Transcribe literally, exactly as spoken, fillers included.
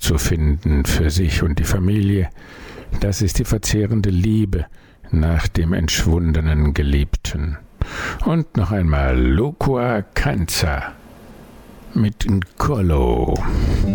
zu finden für sich und die Familie, das ist die verzehrende Liebe nach dem entschwundenen Geliebten. Und noch einmal Loqua Canza mit Nkolo.